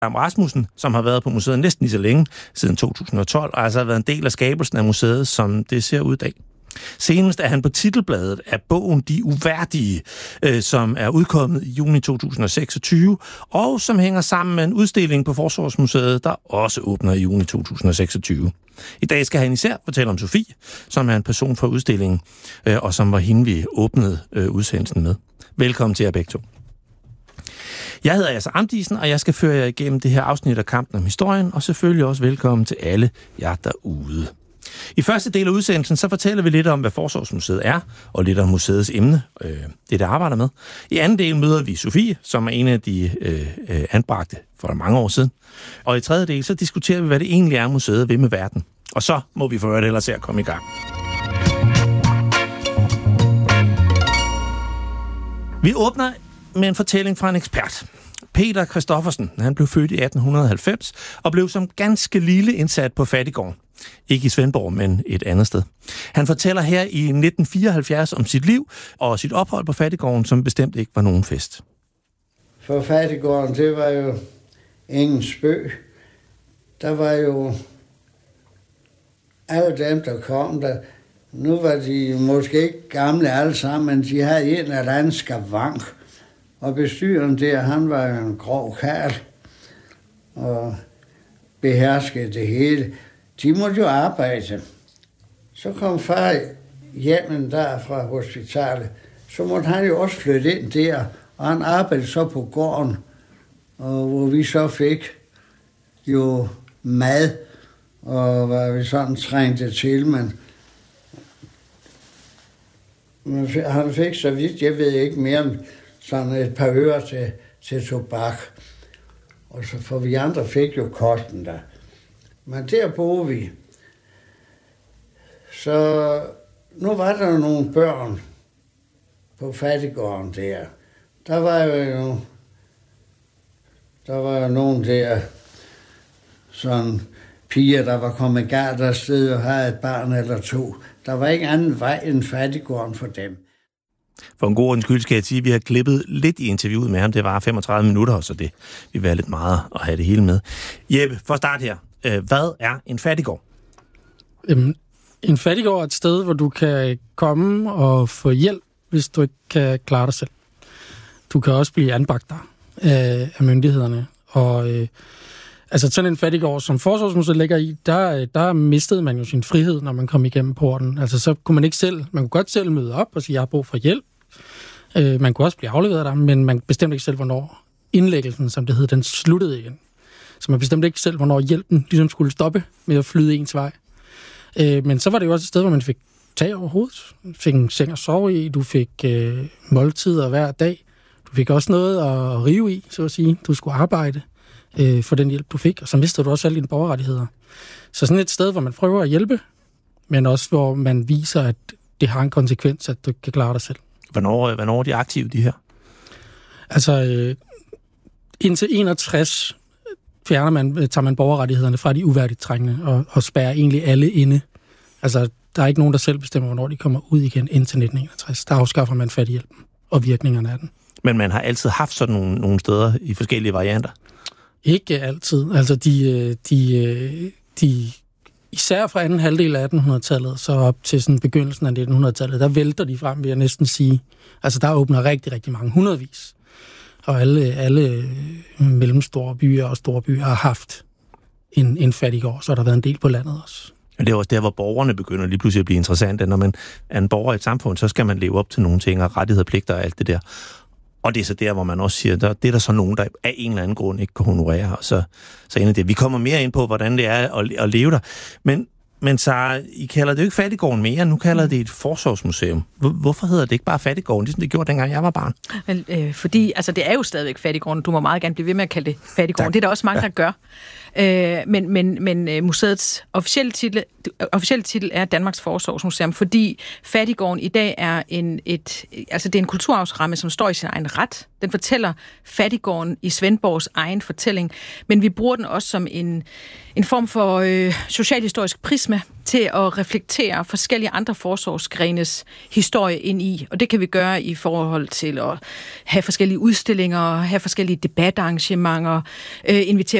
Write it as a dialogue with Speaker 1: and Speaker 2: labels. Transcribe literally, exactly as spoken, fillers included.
Speaker 1: Rasmussen, som har været på museet næsten lige så længe, siden to tusind og tolv, og altså har været en del af skabelsen af museet, som det ser ud i dag. Senest er han på titelbladet af bogen De Uværdige, øh, som er udkommet i juni to tusind og seksogtyve, og som hænger sammen med en udstilling på Forsvarsmuseet, der også åbner i juni to tusind og seksogtyve. I dag skal han især fortælle om Sofie, som er en person fra udstillingen, øh, og som var hende, vi åbnede øh, udsendelsen med. Velkommen til jer begge to. Jeg hedder Asser Amdisen, og jeg skal føre jer igennem det her afsnit af Kampen om Historien, og selvfølgelig også velkommen til alle jer derude. I første del af udsendelsen, så fortæller vi lidt om, hvad Forsvarsmuseet er, og lidt om museets emne, øh, det der arbejder med. I anden del møder vi Sofie, som er en af de øh, anbragte for mange år siden. Og i tredje del, så diskuterer vi, hvad det egentlig er, museet vil med verden. Og så må vi få det ellers til at komme i gang. Vi åbner med en fortælling fra en ekspert. Peter Christoffersen, han blev født i atten halvfems og blev som ganske lille indsat på fattiggården. Ikke i Svendborg, men et andet sted. Han fortæller her i nitten fireoghalvfjerds om sit liv og sit ophold på fattiggården, som bestemt ikke var nogen fest.
Speaker 2: For fattiggården, det var jo ingen spøg. Der var jo alle dem, der kom der. Nu var de måske ikke gamle alle sammen, men de havde en eller anden skavank. Og bestyreren der, han var jo en grov karl og beherskede det hele. De måtte jo arbejde. Så kom far hjemmen der fra hospitalet. Så måtte han jo også flytte ind der, og han arbejdede så på gården, og hvor vi så fik jo mad, og hvad vi sådan trængte til, men han fik så vidt, jeg ved ikke mere om sådan et par øre til, til tobak. Og så for vi andre fik jo kosten der. Men der boede vi. Så nu var der jo nogle børn på fattiggården der. Der var jo der var jo nogen der, sådan piger, der var kommet galt afsted og havde et barn eller to. Der var ikke anden vej end fattiggården for dem.
Speaker 1: For en god ordens skyld skal jeg sige, at vi har klippet lidt i interviewet med ham. Det var femogtredive minutter, så det vil være lidt meget at have det hele med. Jeppe, for at starte her. Hvad er en fattiggård?
Speaker 3: Øhm, en fattiggård er et sted, hvor du kan komme og få hjælp, hvis du ikke kan klare dig selv. Du kan også blive anbragt der af, af myndighederne. Og øh, altså sådan en fattiggård, som Forsvarsmuseet ligger i, der, der mistede man jo sin frihed, når man kom igennem porten. Altså så kunne man ikke selv, man kunne godt selv møde op og sige, jeg har brug for hjælp. Øh, man kunne også blive afleveret der, men man bestemte ikke selv, hvornår indlæggelsen, som det hed, den sluttede igen. Så man bestemte ikke selv, hvornår hjælpen ligesom skulle stoppe med at flyde ens vej. Øh, men så var det jo også et sted, hvor man fik tag over hovedet. Du fik en seng at sove i, du fik øh, måltider hver dag. Du fik også noget at rive i, så at sige. Du skulle arbejde øh, for den hjælp, du fik, og så mistede du også alle dine borgerrettigheder. Så sådan et sted, hvor man prøver at hjælpe, men også hvor man viser, at det har en konsekvens, at du ikke kan klare dig selv.
Speaker 1: Hvornår, hvornår er de aktive, de her?
Speaker 3: Altså, øh, indtil enogtres fjerner man, tager man borgerrettighederne fra de uværdigt trængende og, og spærrer egentlig alle inde. Altså, der er ikke nogen, der selv bestemmer, hvornår de kommer ud igen indtil nitten enogtres. Der afskaffer man fattighjælpen og virkningerne af den. Men
Speaker 1: man har altid haft sådan nogle, nogle steder i forskellige varianter?
Speaker 3: Ikke altid. Altså, de, de, de især fra anden halvdel af attenhundredetallet, så op til sådan begyndelsen af nittenhundredetallet, der vælter de frem, vil jeg næsten sige. Altså, der åbner rigtig, rigtig mange, hundredvis. Og alle, alle mellemstore byer og store byer har haft en, en fattiggård, så har der været en del på landet også.
Speaker 1: Men det er også der, hvor borgerne begynder lige pludselig at blive interessante. Når man er en borger i et samfund, så skal man leve op til nogle ting, og rettigheder, pligter og alt det der. Og det er så der, hvor man også siger, der, det er der så nogen, der af en eller anden grund ikke kan honorere. Og så, så ender det. Vi kommer mere ind på, hvordan det er at, at leve der. Men, men så, I kalder det jo ikke fattiggården mere, nu kalder det et forsvarsmuseum. Hvorfor hedder det ikke bare fattiggården, ligesom det gjorde, dengang jeg var barn?
Speaker 4: Men, øh, fordi, altså det er jo stadigvæk fattiggården. Du må meget gerne blive ved med at kalde det fattiggården. Tak. Det er der også mange, ja. der gør. Øh, men, men, men museets officielle titel, officielle titel er Danmarks Forsvarsmuseum, fordi fattiggården i dag er en, et, altså det er en kulturarvsramme, som står i sin egen ret. Den fortæller fattiggården i Svendborgs egen fortælling, men vi bruger den også som en, en form for øh, socialhistorisk prisme til at reflektere forskellige andre forsorgsgrenes historie ind i, og det kan vi gøre i forhold til at have forskellige udstillinger, have forskellige debatarrangementer, øh, invitere